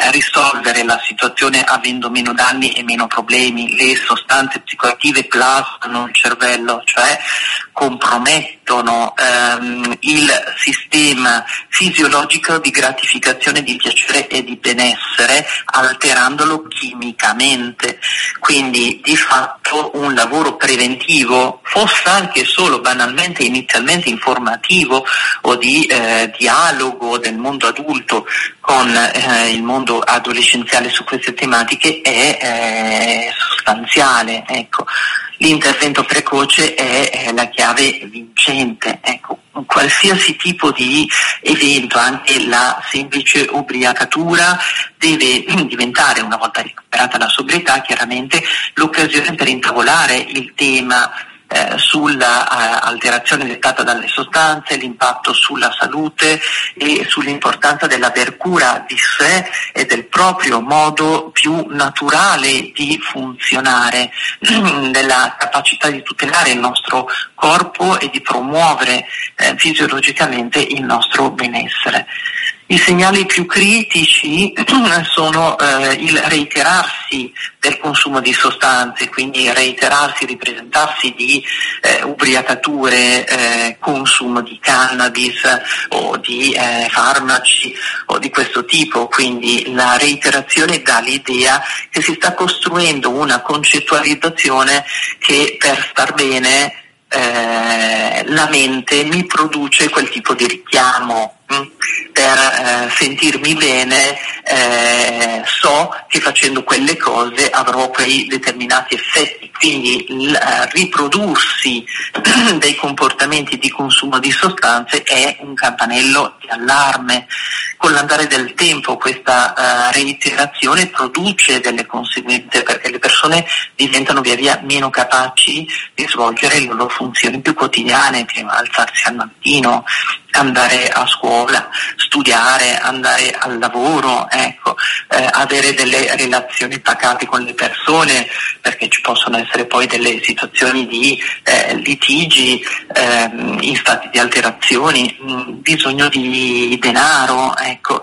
risolvere la situazione avendo meno danni e meno problemi. Le sostanze psicoattive plasmano il cervello, cioè compromettono il sistema fisiologico di gratificazione, di piacere e di benessere, alterandolo chimicamente. Quindi di fatto un lavoro preventivo, fosse anche solo banalmente inizialmente informativo o di dialogo del mondo adulto con il mondo adolescenziale su queste tematiche, è sostanziale. Ecco. L'intervento precoce è la chiave vincente. Ecco, qualsiasi tipo di evento, anche la semplice ubriacatura, deve diventare, una volta recuperata la sobrietà, chiaramente l'occasione per intavolare il tema sulla alterazione dettata dalle sostanze, l'impatto sulla salute e sull'importanza dell'aver cura di sé e del proprio modo più naturale di funzionare, della capacità di tutelare il nostro corpo e di promuovere fisiologicamente il nostro benessere. I segnali più critici sono il reiterarsi del consumo di sostanze, quindi reiterarsi, ripresentarsi di ubriacature, consumo di cannabis o di farmaci o di questo tipo. Quindi la reiterazione dà l'idea che si sta costruendo una concettualizzazione che per star bene la mente mi produce quel tipo di richiamo. Per sentirmi bene so che facendo quelle cose avrò quei determinati effetti, quindi il riprodursi dei comportamenti di consumo di sostanze è un campanello di allarme. Con l'andare del tempo questa reiterazione produce delle conseguenze, perché le persone diventano via via meno capaci di svolgere le loro funzioni più quotidiane, che alzarsi al mattino, andare a scuola, studiare, andare al lavoro, ecco, avere delle relazioni pacate con le persone, perché ci possono essere poi delle situazioni di litigi, in stati di alterazioni, bisogno di denaro, ecco,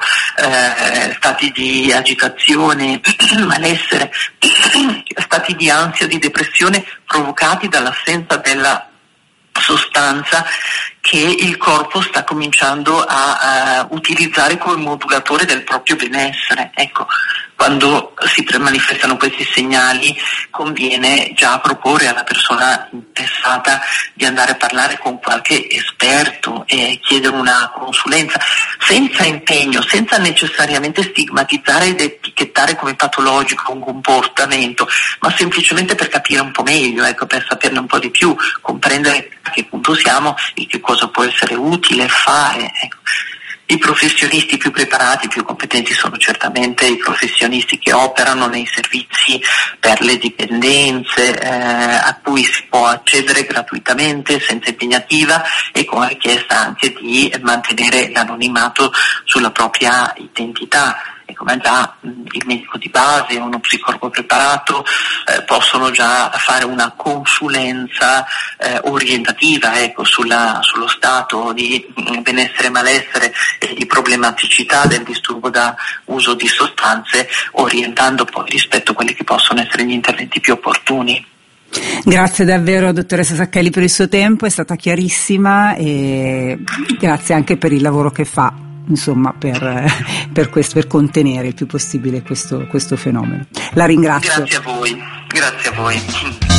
stati di agitazione, malessere, stati di ansia, di depressione provocati dall'assenza della sostanza che il corpo sta cominciando a utilizzare come modulatore del proprio benessere. Ecco, quando si manifestano questi segnali conviene già proporre alla persona interessata di andare a parlare con qualche esperto e chiedere una consulenza, senza impegno, senza necessariamente stigmatizzare ed etichettare come patologico un comportamento, ma semplicemente per capire un po' meglio, ecco, per saperne un po' di più, comprendere a che punto siamo e che cosa può essere utile fare. Ecco. I professionisti più preparati, più competenti sono certamente i professionisti che operano nei servizi per le dipendenze, a cui si può accedere gratuitamente, senza impegnativa e con richiesta anche di mantenere l'anonimato sulla propria identità. E come già il medico di base o uno psicologo preparato possono già fare una consulenza orientativa, ecco, sullo stato di benessere, malessere e di problematicità del disturbo da uso di sostanze, orientando poi rispetto a quelli che possono essere gli interventi più opportuni. Grazie davvero dottoressa Sacchelli per il suo tempo, è stata chiarissima e grazie anche per il lavoro che fa, insomma, per contenere il più possibile questo fenomeno. La ringrazio. Grazie a voi.